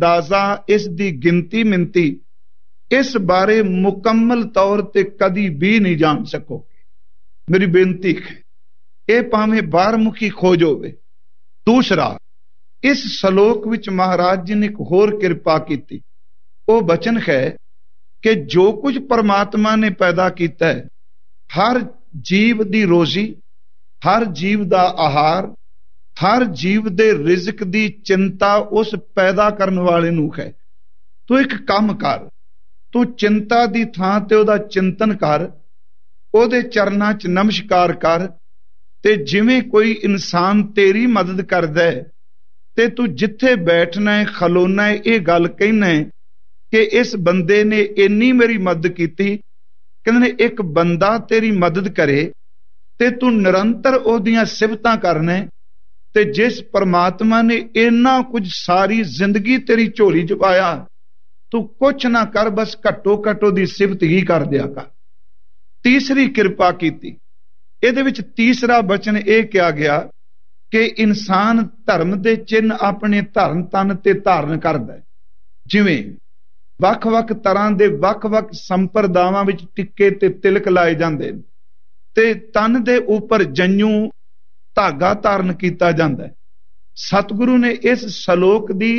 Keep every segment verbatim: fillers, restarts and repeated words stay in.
ਅੰਦਾਜ਼ਾ, ਇਸ ਦੀ ਗਿਣਤੀ ਮਿੰਤੀ, ਇਸ ਬਾਰੇ ਮੁਕੰਮਲ ਤੌਰ ਤੇ ਕਦੀ ਵੀ ਨਹੀਂ ਜਾਣ ਸਕੋਗੇ। ਮੇਰੀ ਬੇਨਤੀ ਹੈ, ਇਹ ਭਾਵੇਂ ਬਾਰਮੁਖੀ ਖੋਜ ਹੋਵੇ। ਦੂਸਰਾ, ਇਸ ਸ਼ਲੋਕ ਵਿੱਚ ਮਹਾਰਾਜ ਜੀ ਨੇ ਇੱਕ ਹੋਰ ਕਿਰਪਾ ਕੀਤੀ। ਉਹ ਬਚਨ ਹੈ ਕਿ ਜੋ ਕੁਝ ਪਰਮਾਤਮਾ ਨੇ ਪੈਦਾ ਕੀਤਾ ਹੈ, ਹਰ ਜੀਵ ਦੀ ਰੋਜ਼ੀ, ਹਰ ਜੀਵ ਦਾ ਆਹਾਰ, ਹਰ ਜੀਵ ਦੇ ਰਿਜ਼ਕ ਦੀ ਚਿੰਤਾ ਉਸ ਪੈਦਾ ਕਰਨ ਵਾਲੇ ਨੂੰ ਹੈ। ਤੂੰ ਇੱਕ ਕੰਮ ਕਰ, ਤੂੰ ਚਿੰਤਾ ਦੀ ਥਾਂ ਤੇ ਉਹਦਾ ਚਿੰਤਨ ਕਰ, ਉਹਦੇ ਚਰਨਾਂ 'ਚ ਨਮਸਕਾਰ ਕਰ, ਤੇ ਜਿਵੇਂ ਕੋਈ ਇਨਸਾਨ ਤੇਰੀ ਮਦਦ ਕਰਦਾ ਹੈ ਤੇ ਤੂੰ ਜਿੱਥੇ ਬੈਠਣਾ ਹੈ, ਖਲੋਣਾ ਹੈ, ਇਹ ਗੱਲ ਕਹਿਣਾ ਹੈ ਕਿ ਇਸ ਬੰਦੇ ਨੇ ਇੰਨੀ ਮੇਰੀ ਮਦਦ ਕੀਤੀ। ਕਹਿੰਦੇ ਨੇ ਇੱਕ ਬੰਦਾ ਤੇਰੀ ਮਦਦ ਕਰੇ ਤੇ ਤੂੰ ਨਿਰੰਤਰ ਉਹਦੀਆਂ ਸਿਫਤਾਂ ਕਰਨਾ ਹੈ। ਤੇ ਜਿਸ ਪਰਮਾਤਮਾ ਨੇ ਇੰਨਾ ਕੁਝ ਸਾਰੀ ਜ਼ਿੰਦਗੀ ਤੇਰੀ ਝੋਲੀ 'ਚ ਪਾਇਆ, ਤੂੰ ਕੁਛ ਨਾ ਕਰ, ਬਸ ਘੱਟੋ ਘੱਟ ਉਹਦੀ ਸਿਫਤ ਹੀ ਕਰ ਦਿਆ ਕਰ। ਤੀਸਰੀ ਕਿਰਪਾ ਕੀਤੀ। ਇਹਦੇ ਵਿੱਚ ਤੀਸਰਾ ਬਚਨ ਇਹ ਕਿਹਾ ਗਿਆ ਕਿ ਇਨਸਾਨ ਧਰਮ ਦੇ ਚਿੰਨ੍ਹ ਆਪਣੇ ਧਰਮ ਤਨ ਤੇ ਧਾਰਨ ਕਰਦਾ ਹੈ। ਜਿਵੇਂ ਵੱਖ-ਵੱਖ ਤਰ੍ਹਾਂ ਦੇ ਵੱਖ-ਵੱਖ ਸੰਪਰਦਾਵਾਂ ਵਿੱਚ ਟਿੱਕੇ ਤੇ ਤਿਲਕ ਲਾਏ ਜਾਂਦੇ ਨੇ, ਤੇ ਤਨ ਦੇ ਉੱਪਰ ਜੰਝੂ ਧਾਗਾ ਧਾਰਨ ਕੀਤਾ ਜਾਂਦਾ ਹੈ। ਸਤਿਗੁਰੂ ਨੇ ਇਸ ਸ਼ਲੋਕ ਦੀ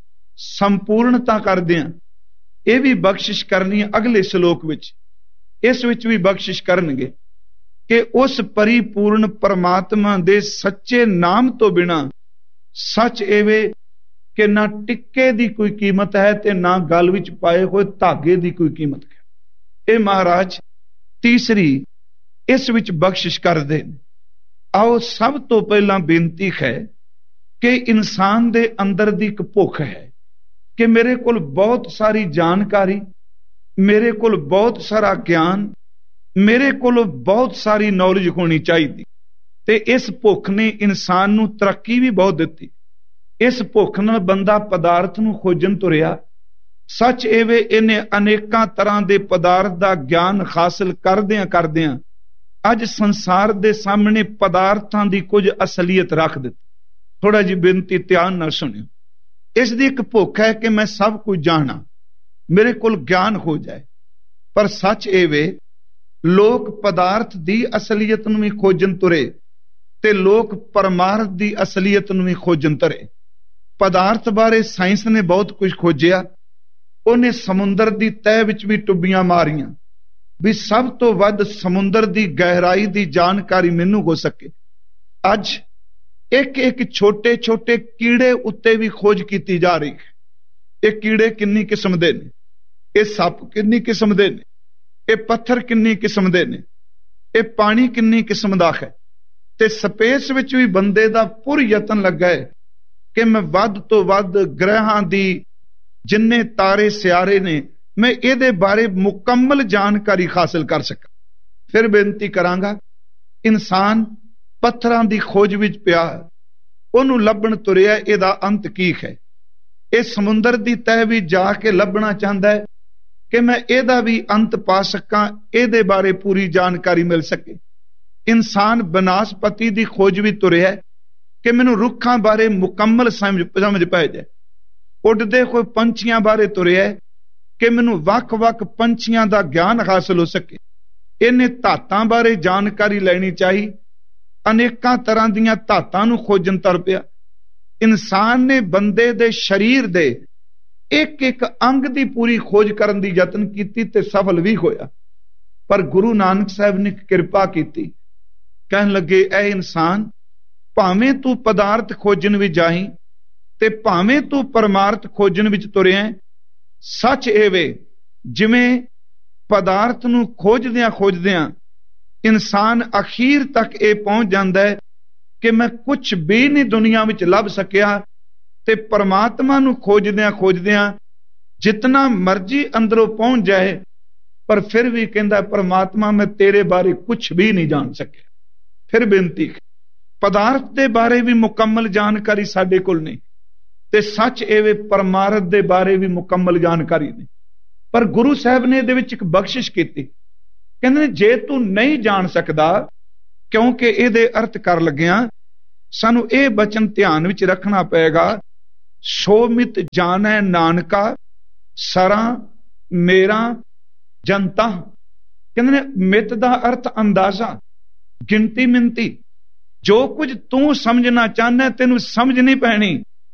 ਸੰਪੂਰਨਤਾ ਕਰਦਿਆਂ ਇਹ ਵੀ ਬਖਸ਼ਿਸ਼ ਕਰਨੀ ਹੈ ਅਗਲੇ ਸ਼ਲੋਕ ਵਿੱਚ। ਇਸ ਵਿੱਚ ਵੀ ਬਖਸ਼ਿਸ਼ ਕਰਨਗੇ ਕਿ ਉਸ ਪਰਿਪੂਰਨ ਪਰਮਾਤਮਾ ਦੇ ਸੱਚੇ ਨਾਮ ਤੋਂ ਬਿਨਾਂ ਸੱਚ ਐਵੇਂ ਕਿ ਨਾ ਟਿੱਕੇ ਦੀ ਕੋਈ ਕੀਮਤ ਹੈ ਤੇ ਨਾ ਗਲ ਵਿੱਚ ਪਾਏ ਹੋਏ ਧਾਗੇ ਦੀ ਕੋਈ ਕੀਮਤ ਹੈ। ਇਹ ਮਹਾਰਾਜ ਤੀਸਰੀ ਇਸ ਵਿੱਚ ਬਖਸ਼ਿਸ਼ ਕਰਦੇ ਨੇ। ਆਓ ਸਭ ਤੋਂ ਪਹਿਲਾਂ ਬੇਨਤੀ ਹੈ ਕਿ ਇਨਸਾਨ ਦੇ ਅੰਦਰ ਦੀ ਇੱਕ ਭੁੱਖ ਹੈ ਕਿ ਮੇਰੇ ਕੋਲ ਬਹੁਤ ਸਾਰੀ ਜਾਣਕਾਰੀ, ਮੇਰੇ ਕੋਲ ਬਹੁਤ ਸਾਰਾ ਗਿਆਨ, ਮੇਰੇ ਕੋਲ ਬਹੁਤ ਸਾਰੀ ਨੌਲੇਜ ਹੋਣੀ ਚਾਹੀਦੀ। ਤੇ ਇਸ ਭੁੱਖ ਨੇ ਇਨਸਾਨ ਨੂੰ ਤਰੱਕੀ ਵੀ ਬਹੁਤ ਦਿੱਤੀ। ਇਸ ਭੁੱਖ ਨਾਲ ਬੰਦਾ ਪਦਾਰਥ ਨੂੰ ਖੋਜਣ ਤੁਰਿਆ। ਸੱਚ ਐਵੇਂ ਇਹਨੇ ਅਨੇਕਾਂ ਤਰ੍ਹਾਂ ਦੇ ਪਦਾਰਥ ਦਾ ਗਿਆਨ ਹਾਸਲ ਕਰਦਿਆਂ ਕਰਦਿਆਂ ਅੱਜ ਸੰਸਾਰ ਦੇ ਸਾਹਮਣੇ ਪਦਾਰਥਾਂ ਦੀ ਕੁਝ ਅਸਲੀਅਤ ਰੱਖ ਦਿੱਤੀ। ਥੋੜਾ ਜਿਹੀ ਬੇਨਤੀ ਧਿਆਨ ਨਾਲ ਸੁਣਿਓ। ਇਸ ਦੀ ਇੱਕ ਭੁੱਖ ਹੈ ਕਿ ਮੈਂ ਸਭ ਕੁਝ ਜਾਣਾ, ਮੇਰੇ ਕੋਲ ਗਿਆਨ ਹੋ ਜਾਏ। ਪਰ ਸੱਚ ਐਵੇਂ ਲੋਕ ਪਦਾਰਥ ਦੀ ਅਸਲੀਅਤ ਨੂੰ ਵੀ ਖੋਜਣ ਤੁਰੇ ਤੇ ਲੋਕ ਪਰਮਾਰਥ ਦੀ ਅਸਲੀਅਤ ਨੂੰ ਵੀ ਖੋਜਣ ਤੁਰੇ। ਪਦਾਰਥ ਬਾਰੇ ਸਾਇੰਸ ਨੇ ਬਹੁਤ ਕੁਝ ਖੋਜਿਆ। ਉਹਨੇ ਸਮੁੰਦਰ ਦੀ ਤਹਿ ਵਿੱਚ ਵੀ ਟੁੱਬੀਆਂ ਮਾਰੀਆਂ ਵੀ ਸਭ ਤੋਂ ਵੱਧ ਸਮੁੰਦਰ ਦੀ ਗਹਿਰਾਈ ਦੀ ਜਾਣਕਾਰੀ ਮੈਨੂੰ ਹੋ ਸਕੇ। ਅੱਜ ਇੱਕ ਇੱਕ ਛੋਟੇ ਛੋਟੇ ਕੀੜੇ ਉੱਤੇ ਵੀ ਖੋਜ ਕੀਤੀ ਜਾ ਰਹੀ ਹੈ। ਇਹ ਕੀੜੇ ਕਿੰਨੀ ਕਿਸਮ ਦੇ ਨੇ, ਇਹ ਸੱਪ ਕਿੰਨੀ ਕਿਸਮ ਦੇ ਨੇ, ਇਹ ਪੱਥਰ ਕਿੰਨੀ ਕਿਸਮ ਦੇ ਨੇ, ਇਹ ਪਾਣੀ ਕਿੰਨੀ ਕਿਸਮ ਦਾ ਹੈ। ਤੇ ਸਪੇਸ ਵਿੱਚ ਵੀ ਬੰਦੇ ਦਾ ਪੁਰ ਯਤਨ ਲੱਗਾ ਹੈ ਕਿ ਮੈਂ ਵੱਧ ਤੋਂ ਵੱਧ ਗ੍ਰਹਿਾਂ ਦੀ ਜਿੰਨੇ ਤਾਰੇ ਸਿਆਰੇ ਨੇ, ਮੈਂ ਇਹਦੇ ਬਾਰੇ ਮੁਕੰਮਲ ਜਾਣਕਾਰੀ ਹਾਸਲ ਕਰ ਸਕਾਂ। ਫਿਰ ਬੇਨਤੀ ਕਰਾਂਗਾ, ਇਨਸਾਨ ਪੱਥਰਾਂ ਦੀ ਖੋਜ ਵਿੱਚ ਪਿਆ, ਉਹਨੂੰ ਲੱਭਣ ਤੁਰਿਆ ਇਹਦਾ ਅੰਤ ਕੀ ਹੈ। ਇਹ ਸਮੁੰਦਰ ਦੀ ਤਹਿ ਵੀ ਜਾ ਕੇ ਲੱਭਣਾ ਚਾਹੁੰਦਾ ਹੈ ਕਿ ਮੈਂ ਇਹਦਾ ਵੀ ਅੰਤ ਪਾ ਸਕਾਂ, ਇਹਦੇ ਬਾਰੇ ਪੂਰੀ ਜਾਣਕਾਰੀ ਮਿਲ ਸਕੇ। ਇਨਸਾਨ ਬਨਾਸਪਤੀ ਦੀ ਖੋਜ ਵੀ ਤੁਰਿਆ ਕਿ ਮੈਨੂੰ ਰੁੱਖਾਂ ਬਾਰੇ ਮੁਕੰਮਲ ਸਮਝ ਸਮਝ ਪੈ ਜਾਏ। ਉੱਡਦੇ ਹੋਏ ਪੰਛੀਆਂ ਬਾਰੇ ਤੁਰਿਆ ਕਿ ਮੈਨੂੰ ਵੱਖ-ਵੱਖ ਪੰਛੀਆਂ ਦਾ ਗਿਆਨ ਹਾਸਲ ਹੋ ਸਕੇ। ਇਹਨੇ ਧਾਤਾਂ ਬਾਰੇ ਜਾਣਕਾਰੀ ਲੈਣੀ ਚਾਹੀ, ਅਨੇਕਾਂ ਤਰ੍ਹਾਂ ਦੀਆਂ ਧਾਤਾਂ ਨੂੰ ਖੋਜਣ ਤੁਰ ਪਿਆ। ਇਨਸਾਨ ਨੇ ਬੰਦੇ ਦੇ ਸਰੀਰ ਦੇ ਇੱਕ ਇੱਕ ਅੰਗ ਦੀ ਪੂਰੀ ਖੋਜ ਕਰਨ ਦੀ ਯਤਨ ਕੀਤੀ ਤੇ ਸਫਲ ਵੀ ਹੋਇਆ। ਪਰ ਗੁਰੂ ਨਾਨਕ ਸਾਹਿਬ ਨੇ ਕਿਰਪਾ ਕੀਤੀ, ਕਹਿਣ ਲੱਗੇ, ਐ ਇਨਸਾਨ, ਭਾਵੇਂ ਤੂੰ ਪਦਾਰਥ ਖੋਜਣ ਵਿੱਚ ਜਾਈ ਤੇ ਭਾਵੇਂ ਤੂੰ ਪਰਮਾਰਥ ਖੋਜਣ ਵਿੱਚ ਤੁਰਿਆ, ਸੱਚ ਐਵੇਂ ਜਿਵੇਂ ਪਦਾਰਥ ਨੂੰ ਖੋਜਦਿਆਂ ਖੋਜਦਿਆਂ ਇਨਸਾਨ ਅਖੀਰ ਤੱਕ ਇਹ ਪਹੁੰਚ ਜਾਂਦਾ ਹੈ ਕਿ ਮੈਂ ਕੁਝ ਵੀ ਨਹੀਂ ਦੁਨੀਆ ਵਿੱਚ ਲੱਭ ਸਕਿਆ, ਤੇ ਪਰਮਾਤਮਾ ਨੂੰ ਖੋਜਦਿਆਂ ਖੋਜਦਿਆਂ ਜਿਤਨਾ ਮਰਜ਼ੀ ਅੰਦਰੋਂ ਪਹੁੰਚ ਜਾਏ, ਪਰ ਫਿਰ ਵੀ ਕਹਿੰਦਾ ਪਰਮਾਤਮਾ ਮੈਂ ਤੇਰੇ ਬਾਰੇ ਕੁਝ ਵੀ ਨਹੀਂ ਜਾਣ ਸਕਿਆ। ਫਿਰ ਬੇਨਤੀ, ਪਦਾਰਥ ਦੇ ਬਾਰੇ ਵੀ ਮੁਕੰਮਲ ਜਾਣਕਾਰੀ ਸਾਡੇ ਕੋਲ ਨਹੀਂ, ਤੇ ਸੱਚ ਐਵੇਂ ਪਰਮਾਰਥ ਦੇ ਬਾਰੇ ਵੀ ਮੁਕੰਮਲ ਜਾਣਕਾਰੀ ਨਹੀਂ। ਪਰ ਗੁਰੂ ਸਾਹਿਬ ਨੇ ਇਹਦੇ ਵਿੱਚ ਇੱਕ ਬਖਸ਼ਿਸ਼ ਕੀਤੀ, ਕਹਿੰਦੇ ਜੇ ਤੂੰ ਨਹੀਂ ਜਾਣ ਸਕਦਾ, ਕਿਉਂਕਿ ਇਹਦੇ ਅਰਥ ਕਰ ਲੱਗਿਆ ਸਾਨੂੰ ਇਹ ਬਚਨ ਧਿਆਨ ਵਿੱਚ ਰੱਖਣਾ ਪਏਗਾ, सो मित जानै नानका सरा मेरा जनता। कहते ने मित दा अर्थ अंदाजा, गिनती मिनती। जो कुछ तू समझना चाहना तेनू समझ नहीं पैनी।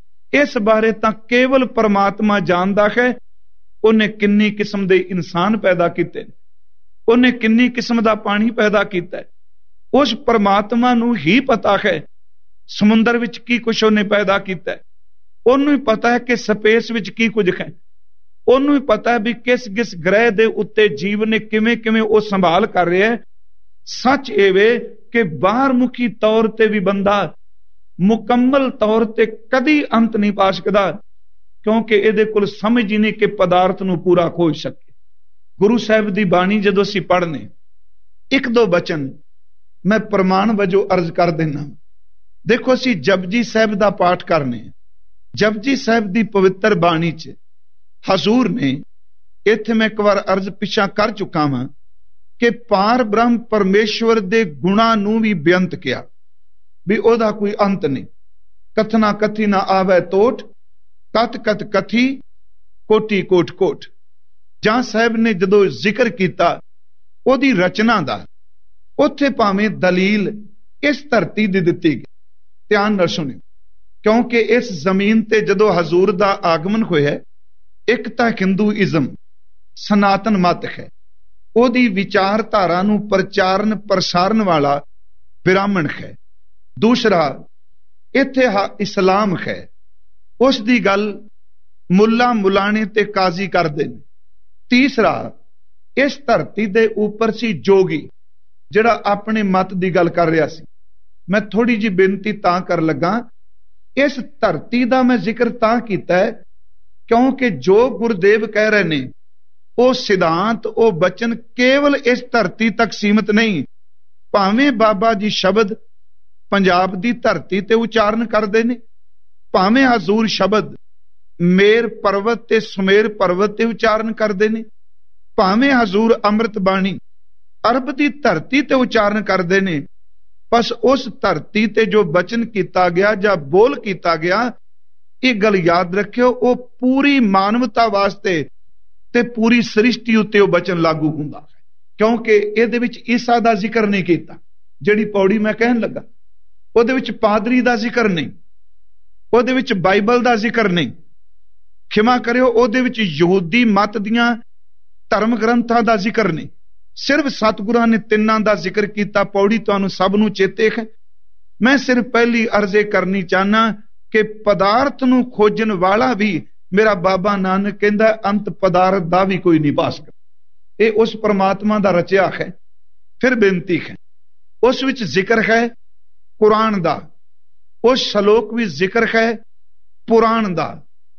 इस बारे तां केवल परमात्मा जानदा है। उन्हें किन्नी किस्म दे इंसान पैदा किते, उन्हें किन्नी किस्म दा पानी पैदा किया, उस परमात्मा नू ही पता है समुंदर विच की कुछ उन्हें पैदा किया। उन्हें पता है कि स्पेस विच की कुछ है। उन्हें पता है भी किस किस ग्रह दे उत्ते जीव ने किवें किवें वो संभाल कर रहा है। सच एवे कि बाहरमुखी तौर ते भी बंदा मुकम्मल तौर ते कदी अंत नहीं पा सकदा, क्योंकि इहदे कोल समझ ही नहीं कि पदार्थ नू पूरा खोज सके। गुरु साहिब दी बाणी जदों असीं पढ़ने, एक दो बचन मैं प्रमाण वजों अर्ज कर देना। देखो असीं जपजी साहिब दा पाठ करने, जपजी साहिब दी पवित्र बाणी च हजूर ने, इत्थे मैं एक बार अर्ज पिछा कर चुका वां कि पार ब्रह्म परमेश्वर दे गुणां नूं भी बेअंत किया, भी ओदा कोई अंत नहीं। कथना कथी ना आवे टोट, कत कत कथी कोटि कोट कोट। जां साहिब ने जदों जिक्र किया ओदी रचना दा, उत्थे भावें दलील इस धरती दी दित्ती गई। ध्यान नाल सुनियो, क्योंकि इस जमीन ते जदों हजूर दा आगमन होया, एक तां हिंदूइज्म सनातन मत है, ओदी विचारधारा नूं प्रचारण प्रसारण वाला ब्राह्मण है। दूसरा इत्थे इस्लाम है, उस दी गल मुल्ला मुलाने ते काजी करदे ने। तीसरा इस धरती दे उपर सी जोगी, जिहड़ा अपने मत दी गल कर रहा सी। मैं थोड़ी जी बेनती तां कर लगा, इस धरती दा मैं जिक्र तां कीता है क्योंकि जो गुरुदेव कह रहे ने वो सिद्धांत, वो बचन केवल इस धरती तक सीमित नहीं। भावें बाबा जी शब्द पंजाब दी धरती ते उचारण करदे ने, भावें हजूर शब्द मेर पर्वत ते सुमेर पर्वत ते उचारण करदे ने, भावें हजूर अमृत बाणी अरब दी धरती ते उचारण करदे ने। बस उस धरती ते जो बचन किया गया या बोल किया गया, ये गल याद रखियो, वो पूरी मानवता वास्ते ते पूरी सृष्टि उत्ते वो बचन लागू हुंदा है। क्योंकि इहदे विच ईसा दा जिक्र नहीं कीता, जिहड़ी पौड़ी मैं कहन लगा, उहदे विच पादरी दा जिक्र नहीं, उहदे विच बाइबल दा जिक्र नहीं, खिमा करियो उहदे विच यहूदी मत दियां धर्म ग्रंथां दा जिक्र नहीं। सिर्फ सतगुरां ने तिन्नां दा जिक्र कीता। पौड़ी तुहानूं सब नूं चेते है। मैं सिर्फ पहली अर्जे करनी चाहना कि पदार्थ नूं खोजण वाला भी मेरा बाबा नानक कहंदा अंत पदार्थ दा भी कोई नहीं पा सकदा। ये उस परमात्मा दा रचिया है। फिर बेनती है, उस विच जिक्र है कुरान दा, उस श्लोक भी जिक्र है पुराण दा,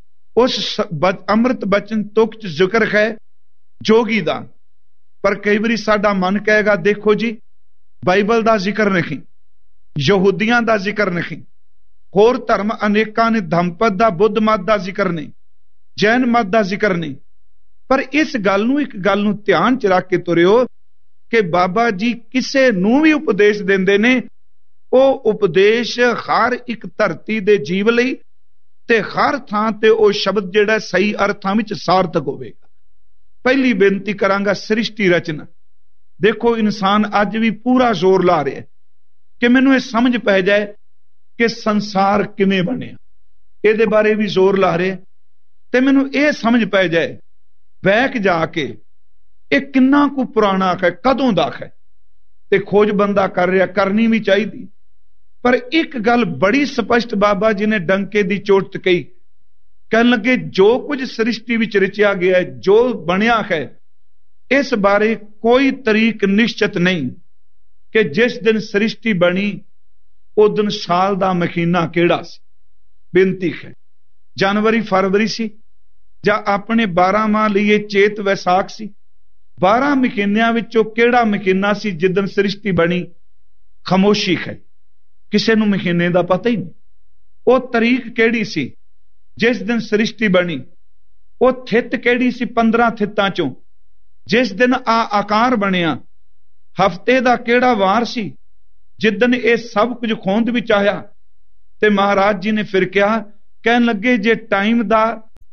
उस अमृत बचन तुक च जिक्र है जोगी दा। पर कई बारी साडा मन कहेगा देखो जी बाइबल दा जिक्र नहीं, यहूदियां दा जिक्र नहीं, होर धर्म अनेकां ने धम्मपद दा बुद्ध मत दा जिक्र नहीं, जैन मत दा जिक्र नहीं। पर इस गल नूं एक गल नूं ध्यान च रख के तुरियो कि बाबा जी किसे नूं भी उपदेश दिंदे ने, वो उपदेश हर एक धरती दे जीव लई ते हर थां ते वो शब्द जिहड़ा सही अर्थां विच सार्थक होवेगा। पहली बेनती करांगा सृष्टि रचना। देखो इंसान अज भी पूरा जोर ला रहा है कि मैनूं ये समझ पै जाए कि संसार किवें बनिया, इहदे बारे भी जोर ला रहे, ते मैनूं ये समझ पै जाए बैक जाके ये किन्ना कु पुराना है, कदों दा है, ते खोज बंदा कर रहा, करनी भी चाहिए। पर एक गल बड़ी स्पष्ट बाबा जी ने डंके दी चोट कही, कहन लगे जो कुछ सृष्टि विच रचिया गया है, जो बनिया है, इस बारे कोई तरीक निश्चित नहीं कि जिस दिन सृष्टि बनी उस दिन साल दा महीना केड़ा सी। बेनती है जनवरी फरवरी सी जां अपने बारह माह लिए चेत वैसाख सी, बारह महीनों विचों केड़ा महीना सी जिदन सृष्टि बनी? खामोशी है, किसी नूं महीने दा पता ही नहीं। वो तरीक केड़ी सी जिस दिन सृष्टि बनी? वो थित केड़ी सी पंद्रह थितां चों जिस दिन आ आकार बनिया? हफ्ते दा केड़ा वार सी जिदन ये सब कुछ खोंद विच आया? ते महाराज जी ने फिर कहा कहन लगे जे टाइम दा,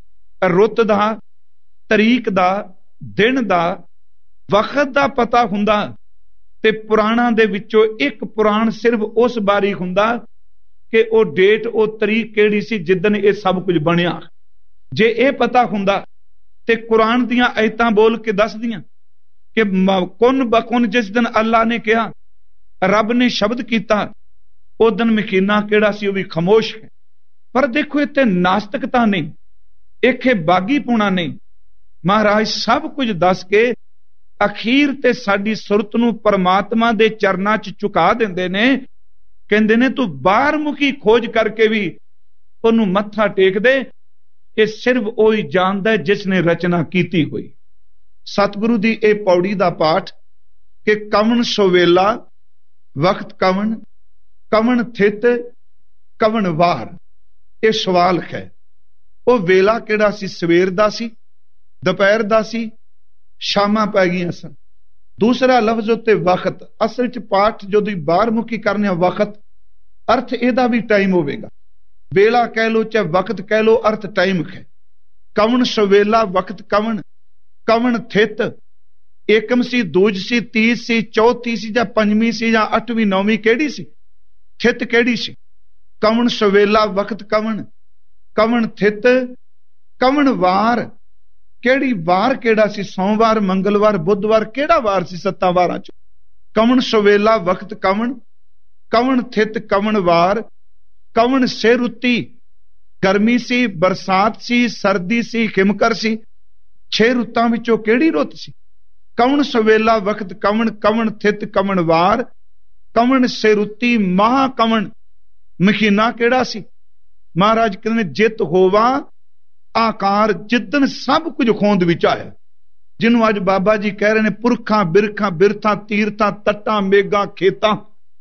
रुत दा, तरीक दा, दिन दा, वक्त दा पता हुंदा ते पुराणां दे विचों एक पुराण सिर्फ उस बारी हुंदा कि वो डेट, वो तरीक किहड़ी सी जिदन ये सब कुछ बनिया। जे ये पता हुंदा ते कुरान दियां आयतां बोल के दस दियां कि कुन बकुन जिस दिन अल्लाह ने कहा, रब ने शब्द किया, उस दिन मकीना किहड़ा सी, वो भी खामोश है। पर देखो इत्थे नास्तिकता नहीं, इत्थे बागीपुणा नहीं। महाराज सब कुछ दस के अखीर ते साडी सुरत नूं परमात्मा दे चरनां च झुका दिंदे ने। कहंदे ने तू बाहर मुखी खोज करके भी उहनूं मत्था टेक दे, कि सिर्फ ओही जानदा है जिसने रचना कीती हुई। सतगुरु दी ए पौड़ी दा पाठ कि कवन सोवेला वक्त कवन, कवन थित कवन वार, ये सवाल है। वो वेला किहड़ा सी, सवेर दा सी, दोपहर दा सी, शामां पै गईयां सन। दूसरा लफ्ज उत्ते वक्त, असल च पाठ जो बाहर मुखी करने वक्त, अर्थ इहदा भी टाइम होवेगा। वेला कह लो चाहे वक्त कह लो, अर्थ टाइम है। कवन सवेला वक्त कवन, कवन थित, एकम सी, दूज सी, तीस सी, चौथी सी, या पंजवीं सी, या अठवीं नौवीं केड़ी सी, थित केड़ी सी। कवन सवेला वक्त कवन, कवन थित कवन वार, केड़ी वार केड़ा सी, सोमवार, मंगलवार, बुधवार, केड़ा वार सी सत्तां वारां च। कवन सवेला वक्त कवन, कवन थित कवन वार, कवन से रुती, गर्मी सी, बरसात सी, सर्दी सी, हिमकर सी, छे रुत्तां विचों केड़ी रुत सी। कवन सवेला वक्त कवन, कवन थित कवन वार, कवन से रुती महा कवन, महीना केड़ा सी। महाराज कहते जित होवा आकार, जिदन सब कुछ होंद विच आया, जिन्हों अज बाबा जी कह रहे ने पुरखा बिरखा बिरथा तीरथा तट्टां मेघां खेतां,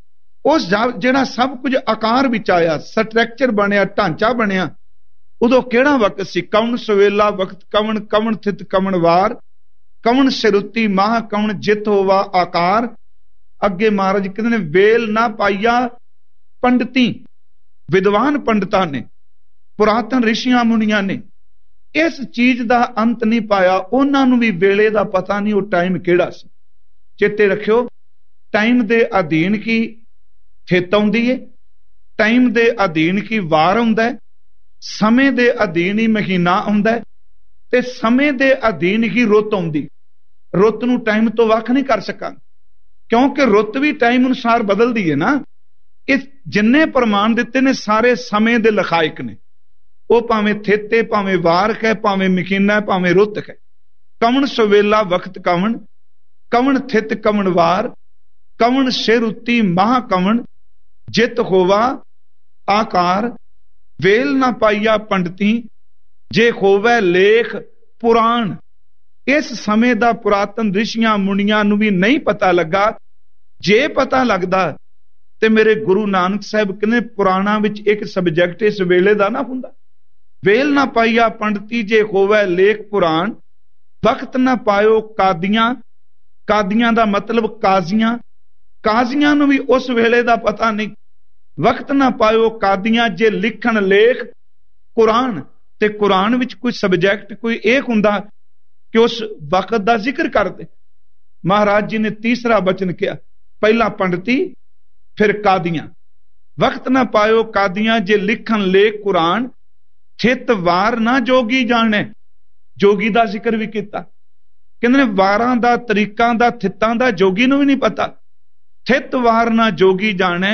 उस जिहड़ा सब कुछ आकार विच आया, स्ट्रक्चर बनया, ढांचा बनया, उदों केड़ा वक्त सी। कवन सवेला वक्त कवन, कवन थित कवन वार, कवन सिरुती माह कवन जित होवा आकार। अगे महाराज कहते ने वेल ना पाइया पंडिती, विद्वान पंडितां ने, पुरातन ऋषियां मुनियां ने इस चीज का अंत नहीं पाया। उन्होंने भी वेले का पता नहीं, वो टाइम केड़ा सी। चेते रखियो, टाइम के अधीन की थित आउंदी है, टाइम के अधीन की वार आउंदा है, समय के अधीन ही महीना आउंदा है, ते समय के अधीन ही रुत आउंदी। रुत नूं टाइम तो वख नहीं कर सकां, क्योंकि रुत भी टाइम अनुसार बदलदी है ना। इस जिन्ने प्रमाण दिते ने सारे समय के लखायक ने, वो भावें थित है, भावें वार है, भावें महीना है, भावें रुत है। कवन सवेला वक्त कवन, कवन थित कवन वार, कवन सिर उत्ती महा कवन, जित होवा आकार। वेल ना पाइया पंडिती, जे होवे लेख पुराण। इस समय का पुरातन ऋषियां मुनियां नूं भी नहीं पता लगा। जे पता लगदा ते मेरे गुरु नानक साहब कहने पुराणा विच एक सबजैक्ट इस वेले दा ना हुंदा। वेल ना पाइया पंडिती, जे होवे लेख पुराण। वक्त ना पायो कादियां, कादियां दा मतलब काजियां, काजियां नूं भी उस वेले दा पता नहीं। वक्त ना पायो कादियां, जे लिखण लेख कुरान। ते कुरान विच कोई सबजैक्ट कोई एक हुंदा कि उस वक्त दा जिक्र कर दे। महाराज जी ने तीसरा वचन किया, पहला पंडिती फिर कादियां। वक्त ना पायो कादियां, जे लिखण लेख कुरान। थित वार ना जोगी जाने, जोगी दा जिक्र भी किया। कहंदे ने वारां दा, तरीकां दा, थितां दा जोगी नूं भी नहीं पता। थित वार ना जोगी जाने,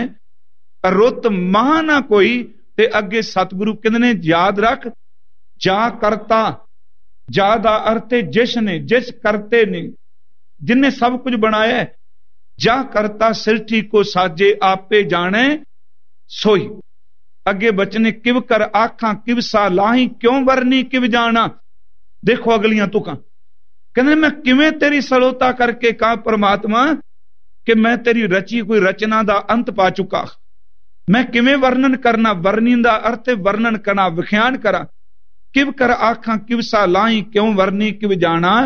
रुत माह ना कोई। ते अगे सतगुरु कहंदे ने याद रख, जा करता। जा दा अर्थ है जिसने, जिस करते ने, जिन्ने सब कुछ बनाया है। जा करता सिरठी को साजे, आपे जाने सोई। अगे बचने किव कर आखा किव सा लाही, क्यों वरनी किव जाना। देखो अगलियां तुकां, कहने मैं किवें तेरी सलोता करके कहा परमात्मा कि मैं तेरी रची कोई रचना दा अंत पा चुका। मैं किवें वर्णन करना, वर्णी दा अर्थ वर्णन करना, विख्यान करा। किव कर आखा किव सा लाही, क्यों वरनी किव जाना।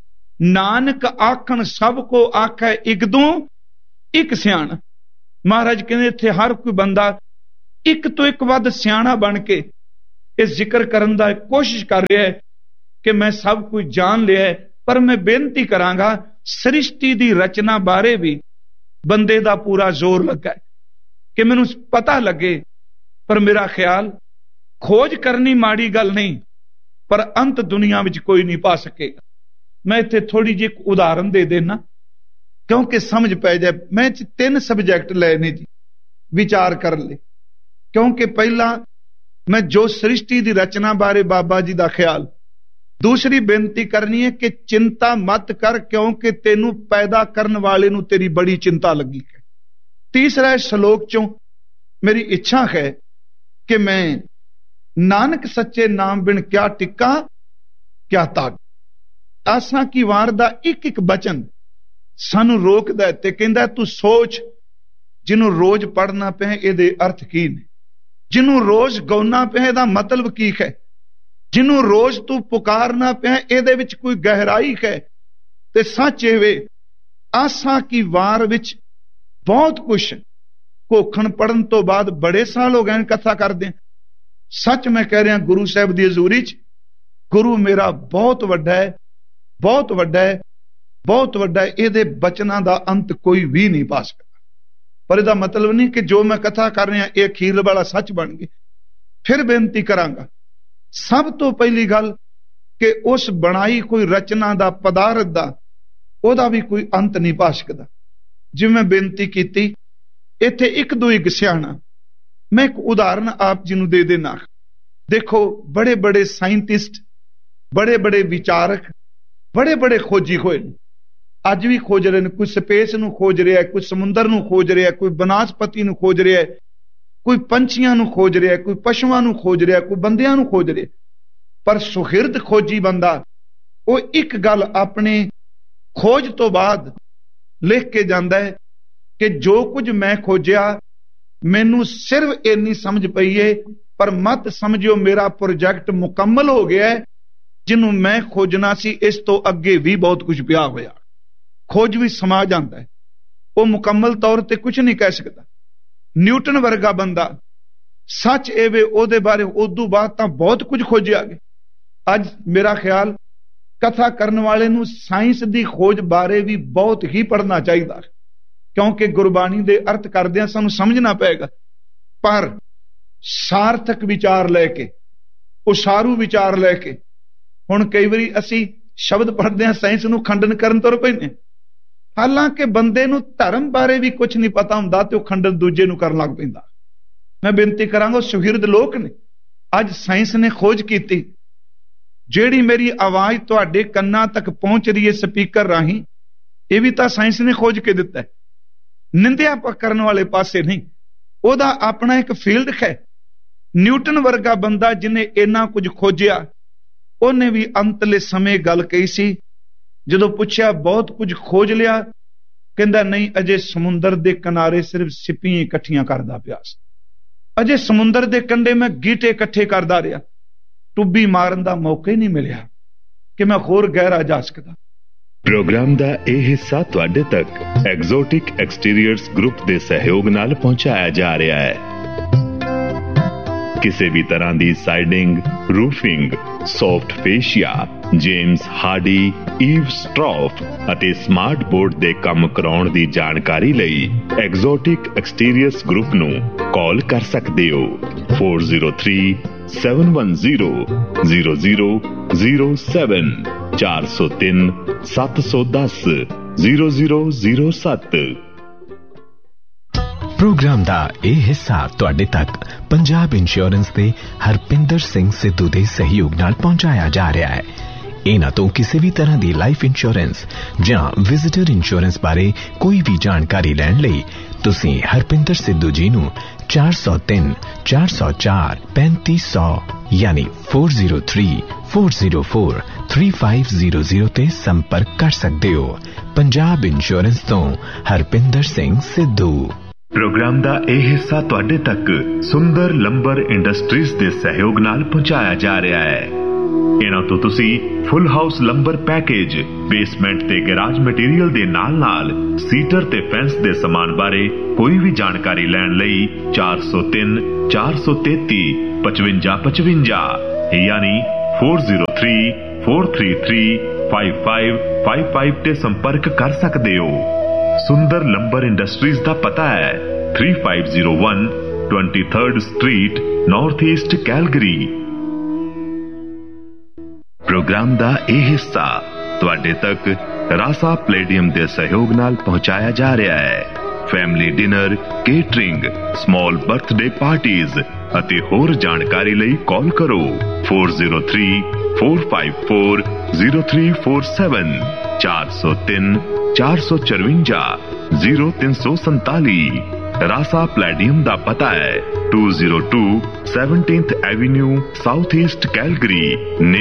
नानक आखन सब को आखै इकदों एक सियाणा। महाराज कहते इत्थे हर कोई बंदा एक तो एक वध सियाणा बन के ਇਹ ਜ਼ਿਕਰ ਕਰਨ ਦਾ ਕੋਸ਼ਿਸ਼ ਕਰ ਰਿਹਾ ਹੈ ਕਿ ਮੈਂ ਸਭ ਕੁਝ ਜਾਣ ਲਿਆ ਹੈ, ਪਰ ਮੈਂ ਬੇਨਤੀ ਕਰਾਂਗਾ ਸ੍ਰਿਸ਼ਟੀ ਦੀ ਰਚਨਾ ਬਾਰੇ ਵੀ ਬੰਦੇ ਦਾ ਪੂਰਾ ਜ਼ੋਰ ਲੱਗਾ ਹੈ ਕਿ ਮੈਨੂੰ ਪਤਾ ਲੱਗੇ। ਪਰ ਮੇਰਾ ਖਿਆਲ ਖੋਜ ਕਰਨੀ ਮਾੜੀ ਗੱਲ ਨਹੀਂ, ਪਰ ਅੰਤ ਦੁਨੀਆ ਵਿੱਚ ਕੋਈ ਨਹੀਂ ਪਾ ਸਕੇਗਾ। ਮੈਂ ਇੱਥੇ ਥੋੜੀ ਜਿਹੀ ਉਦਾਹਰਨ ਦੇ ਦੇਣਾ ਕਿਉਂਕਿ ਸਮਝ ਪੈ ਜਾਏ। ਮੈਂ ਤਿੰਨ ਸਬਜੈਕਟ ਲਏ ਨੇ ਜੀ ਵਿਚਾਰ ਕਰਨ ਲਈ, ਕਿਉਂਕਿ ਪਹਿਲਾਂ ਮੈਂ ਜੋ ਸ੍ਰਿਸ਼ਟੀ ਦੀ ਰਚਨਾ ਬਾਰੇ ਬਾਬਾ ਜੀ ਦਾ ਖਿਆਲ, ਦੂਸਰੀ ਬੇਨਤੀ ਕਰਨੀ ਹੈ ਕਿ ਚਿੰਤਾ ਮਤ ਕਰ ਕਿਉਂਕਿ ਤੈਨੂੰ ਪੈਦਾ ਕਰਨ ਵਾਲੇ ਨੂੰ ਤੇਰੀ ਬੜੀ ਚਿੰਤਾ ਲੱਗੀ ਹੈ। ਤੀਸਰਾ ਸ਼ਲੋਕ ਚੋਂ ਮੇਰੀ ਇੱਛਾ ਹੈ ਕਿ ਮੈਂ ਨਾਨਕ ਸੱਚੇ ਨਾਮ ਬਿਨ ਕਿਆ ਟਿੱਕਾ ਕਿਆ ਤਾਕ, ਆਸਾਂ ਕੀ ਵਾਰ ਦਾ ਇੱਕ ਇੱਕ ਬਚਨ ਸਾਨੂੰ ਰੋਕਦਾ ਤੇ ਕਹਿੰਦਾ ਤੂੰ ਸੋਚ, ਜਿਹਨੂੰ ਰੋਜ਼ ਪੜ੍ਹਨਾ ਪਏ ਇਹਦੇ ਅਰਥ ਕੀ ਨੇ, ਜਿਹਨੂੰ ਰੋਜ਼ ਗਾਉਣਾ ਪਿਆ ਇਹਦਾ ਮਤਲਬ ਕੀ ਹੈ, ਜਿਹਨੂੰ ਰੋਜ਼ ਤੂੰ ਪੁਕਾਰਨਾ ਪਿਆ ਇਹਦੇ ਵਿੱਚ ਕੋਈ ਗਹਿਰਾਈ ਹੈ। ਤੇ ਸੱਚ ਇਹ ਵੇ ਆਸਾਂ ਕੀ ਵਾਰ ਵਿੱਚ ਬਹੁਤ ਕੁਛ ਘੋਖਣ ਪੜਨ ਤੋਂ ਬਾਅਦ ਬੜੇ ਸਾਲ ਹੋ ਗਏ ਕਥਾ ਕਰਦੇ। ਸੱਚ ਮੈਂ ਕਹਿ ਰਿਹਾ ਗੁਰੂ ਸਾਹਿਬ ਦੀ ਹਜ਼ੂਰੀ ਚ ਗੁਰੂ ਮੇਰਾ ਬਹੁਤ ਵੱਡਾ ਹੈ, ਬਹੁਤ ਵੱਡਾ ਹੈ, ਬਹੁਤ ਵੱਡਾ ਹੈ। ਇਹਦੇ ਬਚਨਾਂ ਦਾ ਅੰਤ ਕੋਈ ਵੀ ਨਹੀਂ ਪਾ ਸਕਦਾ। ਪਰ ਇਹਦਾ ਮਤਲਬ ਨਹੀਂ ਕਿ ਜੋ ਮੈਂ ਕਥਾ ਕਰ ਰਿਹਾ ਇਹ ਅਖੀਰ ਵਾਲਾ ਸੱਚ ਬਣ ਗਈ। ਫਿਰ ਬੇਨਤੀ ਕਰਾਂਗਾ ਸਭ ਤੋਂ ਪਹਿਲੀ ਗੱਲ ਕਿ ਉਸ ਬਣਾਈ ਕੋਈ ਰਚਨਾ ਦਾ ਪਦਾਰਥ ਦਾ ਉਹਦਾ ਵੀ ਕੋਈ ਅੰਤ ਨਹੀਂ ਪਾ ਸਕਦਾ। ਜਿਵੇਂ ਮੈਂ ਬੇਨਤੀ ਕੀਤੀ ਇੱਥੇ ਇੱਕ ਦੋ ਇੱਕ ਸਿਆਣਾ, ਮੈਂ ਇੱਕ ਉਦਾਹਰਨ ਆਪ ਜੀ ਨੂੰ ਦੇ ਦੇਣਾ। ਦੇਖੋ ਬੜੇ ਬੜੇ ਸਾਇੰਟਿਸਟ, ਬੜੇ ਬੜੇ ਵਿਚਾਰਕ, ਬੜੇ ਬੜੇ ਖੋਜੀ ਹੋਏ ਨੇ, ਅੱਜ ਵੀ ਖੋਜ ਰਹੇ ਨੇ। ਕੋਈ ਸਪੇਸ ਨੂੰ ਖੋਜ ਰਿਹਾ, ਕੋਈ ਸਮੁੰਦਰ ਨੂੰ ਖੋਜ ਰਿਹਾ, ਕੋਈ ਬਨਾਸਪਤੀ ਨੂੰ ਖੋਜ ਰਿਹਾ, ਕੋਈ ਪੰਛੀਆਂ ਨੂੰ ਖੋਜ ਰਿਹਾ, ਕੋਈ ਪਸ਼ੂਆਂ ਨੂੰ ਖੋਜ ਰਿਹਾ, ਕੋਈ ਬੰਦਿਆਂ ਨੂੰ ਖੋਜ ਰਿਹਾ। ਪਰ ਸੁਹਿਰਦ ਖੋਜੀ ਬੰਦਾ ਉਹ ਇੱਕ ਗੱਲ ਆਪਣੇ ਖੋਜ ਤੋਂ ਬਾਅਦ ਲਿਖ ਕੇ ਜਾਂਦਾ ਹੈ ਕਿ ਜੋ ਕੁਝ ਮੈਂ ਖੋਜਿਆ ਮੈਨੂੰ ਸਿਰਫ ਇੰਨੀ ਸਮਝ ਪਈ ਏ, ਪਰ ਮਤ ਸਮਝਿਓ ਮੇਰਾ ਪ੍ਰੋਜੈਕਟ ਮੁਕੰਮਲ ਹੋ ਗਿਆ ਹੈ। ਜਿਹਨੂੰ ਮੈਂ ਖੋਜਣਾ ਸੀ ਇਸ ਤੋਂ ਅੱਗੇ ਵੀ ਬਹੁਤ ਕੁਝ ਪਿਆ ਹੋਇਆ। ਖੋਜ ਵੀ ਸਮਾ ਜਾਂਦਾ ਹੈ, ਉਹ ਮੁਕੰਮਲ ਤੌਰ ਤੇ ਕੁਝ ਨਹੀਂ ਕਹਿ ਸਕਦਾ। ਨਿਊਟਨ ਵਰਗਾ ਬੰਦਾ, ਸੱਚ ਇਹ ਵੇ ਉਹਦੇ ਬਾਰੇ ਉਦੋਂ ਬਾਅਦ ਤਾਂ ਬਹੁਤ ਕੁਝ ਖੋਜਿਆ ਗਿਆ। ਅੱਜ ਮੇਰਾ ਖਿਆਲ ਕਥਾ ਕਰਨ ਵਾਲੇ ਨੂੰ ਸਾਇੰਸ ਦੀ ਖੋਜ ਬਾਰੇ ਵੀ ਬਹੁਤ ਹੀ ਪੜ੍ਹਨਾ ਚਾਹੀਦਾ, ਕਿਉਂਕਿ ਗੁਰਬਾਣੀ ਦੇ ਅਰਥ ਕਰਦਿਆਂ ਸਾਨੂੰ ਸਮਝਣਾ ਪਏਗਾ। ਪਰ ਸਾਰਥਕ ਵਿਚਾਰ ਲੈ ਕੇ, ਉਸਾਰੂ ਵਿਚਾਰ ਲੈ ਕੇ, ਹੁਣ ਕਈ ਵਾਰੀ ਅਸੀਂ ਸ਼ਬਦ ਪੜ੍ਹਦੇ ਹਾਂ ਸਾਇੰਸ ਨੂੰ ਖੰਡਨ ਕਰਨ ਤੁਰ ਪੈਂਦੇ, ਹਾਲਾਂਕਿ ਬੰਦੇ ਨੂੰ ਧਰਮ ਬਾਰੇ ਵੀ ਕੁਝ ਨਹੀਂ ਪਤਾ ਹੁੰਦਾ ਤੇ ਉਹ ਖੰਡਨ ਦੂਜੇ ਨੂੰ ਕਰਨ ਲੱਗ ਪੈਂਦਾ। ਮੈਂ ਬੇਨਤੀ ਕਰਾਂਗਾ ਸੁਹਿਰਦ ਲੋਕ ਨੇ, ਅੱਜ ਸਾਇੰਸ ਨੇ ਖੋਜ ਕੀਤੀ, ਜਿਹੜੀ ਮੇਰੀ ਆਵਾਜ਼ ਤੁਹਾਡੇ ਕੰਨਾਂ ਤੱਕ ਪਹੁੰਚ ਰਹੀ ਹੈ ਸਪੀਕਰ ਰਾਹੀਂ, ਇਹ ਵੀ ਤਾਂ ਸਾਇੰਸ ਨੇ ਖੋਜ ਕੇ ਦਿੱਤਾ ਹੈ। ਨਿੰਦਿਆ ਕਰਨ ਵਾਲੇ ਪਾਸੇ ਨਹੀਂ, ਉਹਦਾ ਆਪਣਾ ਇੱਕ ਫੀਲਡ ਹੈ। ਨਿਊਟਨ ਵਰਗਾ ਬੰਦਾ ਜਿਹਨੇ ਇੰਨਾ ਕੁਝ ਖੋਜਿਆ, ਉਹਨੇ ਵੀ ਅੰਤਲੇ ਸਮੇਂ ਗੱਲ ਕਹੀ ਸੀ। ਜਦੋਂ ਪੁੱਛਿਆ ਬਹੁਤ ਕੁਝ ਖੋਜ ਲਿਆ, ਕਹਿੰਦਾ ਨਹੀਂ, ਅਜੇ ਸਮੁੰਦਰ ਦੇ ਕਿਨਾਰੇ ਸਿਰਫ ਸਿੱਪੀਆਂ ਇਕੱਠੀਆਂ ਕਰਦਾ ਪਿਆ ਸੀ, ਅਜੇ ਸਮੁੰਦਰ ਦੇ ਕੰਢੇ ਮੈਂ ਗੀਟੇ ਇਕੱਠੇ ਕਰਦਾ ਰਿਹਾ, ਟੁੱਬੀ ਮਾਰਨ ਦਾ ਮੌਕਾ ਹੀ ਨਹੀਂ ਮਿਲਿਆ ਕਿ ਮੈਂ ਹੋਰ ਗਹਿਰਾ ਜਾ ਸਕਦਾ। ਪ੍ਰੋਗਰਾਮ ਦਾ ਇਹ ਹਿੱਸਾ ਤੁਹਾਡੇ ਤੱਕ ਐਗਜ਼ੋਟਿਕ ਐਕਸਟੀਰੀਅਰਸ ਗਰੁੱਪ ਦੇ ਸਹਿਯੋਗ ਨਾਲ ਪਹੁੰਚਾਇਆ ਜਾ ਰਿਹਾ ਹੈ। ਕਿਸੇ ਵੀ ਤਰ੍ਹਾਂ ਦੀ siding, roofing, soft ਫੇਸ਼ੀਆ, James Hardy, Eve ਸਟ੍ਰੌਫ ਅਤੇ ਸਮਾਰਟ ਬੋਰਡ ਦੇ ਕੰਮ ਕਰਾਉਣ ਦੀ ਜਾਣਕਾਰੀ ਲਈ ਐਗਜ਼ੋਟਿਕ ਐਕਸਟੀਰੀਅਰਸ ਗਰੁੱਪ ਨੂੰ ਕਾਲ ਕਰ ਸਕਦੇ ਹੋ four zero three seven one zero zero zero zero seven ਚਾਰ ਸੌ ਤਿੰਨ ਸੱਤ ਸੌ ਦਸ zero zero zero seven। Programme ਦਾ ਇਹ ਹਿੱਸਾ ਤੁਹਾਡੇ ਤੱਕ ਪੰਜਾਬ ਇੰਸ਼ੋਰੈਂਸ ਦੇ ਹਰਪਿੰਦਰ ਸਿੰਘ ਸਿੱਧੂ ਦੇ ਸਹਿਯੋਗ ਨਾਲ ਪਹੁੰਚਾਇਆ ਜਾ ਰਿਹਾ ਹੈ। ਇਹਨਾਂ ਤੋਂ ਕਿਸੇ ਵੀ ਤਰ੍ਹਾਂ ਦੀ ਲਾਈਫ ਇੰਸ਼ੋਰੈਂਸ ਜਾਂ ਵਿਜ਼ਿਟਰ ਇੰਸ਼ੋਰੈਂਸ ਬਾਰੇ ਕੋਈ ਵੀ ਜਾਣਕਾਰੀ ਲੈਣ ਲਈ ਤੁਸੀਂ ਹਰਪਿੰਦਰ ਸਿੱਧੂ ਜੀ ਨੂੰ ਚਾਰ ਸੌ ਤਿੰਨ ਚਾਰ ਸੌ ਚਾਰ ਪੈਂਤੀ ਸੌ ਯਾਨੀ four zero three four zero four three five zero zero ਤੇ ਸੰਪਰਕ ਕਰ ਸਕਦੇ ਹੋ। ਪੰਜਾਬ ਇੰਸ਼ੋਰੈਂਸ ਤੋਂ ਹਰਪਿੰਦਰ ਸਿੰਘ ਸਿੱਧੂ। ਪ੍ਰੋਗਰਾਮ ਦਾ ਇਹ ਹਿੱਸਾ ਤੁਹਾਡੇ ਤੱਕ ਸੁੰਦਰ ਲੰਬਰ ਇੰਡਸਟਰੀਜ਼ ਦੇ ਸਹਿਯੋਗ ਨਾਲ ਪਹੁੰਚਾਇਆ ਜਾ ਰਿਹਾ ਹੈ। ਇਹਨਾਂ ਤੋਂ ਤੁਸੀਂ ਫੁੱਲ ਹਾਊਸ ਲੰਬਰ ਪੈਕੇਜ, ਬੇਸਮੈਂਟ ਤੇ ਗੈਰਾਜ ਮਟੀਰੀਅਲ ਦੇ ਨਾਲ ਨਾਲ ਸੀਟਰ ਤੇ ਫੈਂਸ ਦੇ ਸਮਾਨ ਬਾਰੇ ਕੋਈ ਵੀ ਜਾਣਕਾਰੀ ਲੈਣ ਲਈ ਚਾਰ ਸੌ ਤਿੰਨ ਚਾਰ ਸੌ ਤੇਤੀ पचवंजा पचवंजा यानी four zero three four three three five five five five ते संपर्क कर सकते हो। सुंदर लंबर इंडस्ट्रीज का पता है three five zero one twenty third street north east Calgary. Programme का यह हिस्सा तुहाडे तक रासा प्लेडियम के सहयोग नाल पहुंचाया जा रहा है। Family dinner, catering, small birthday parties ਅਤੇ ਹੋਰ ਜਾਣਕਾਰੀ ਲਈ ਕਾਲ ਕਰੋ four zero three four five four zero three four seven चार सौ तीन चार सौ चरवंजा जीरो तीन सौ संताली। रासा प्लेडियम का पता है to zero to seventeenth Avenue south east Calgary.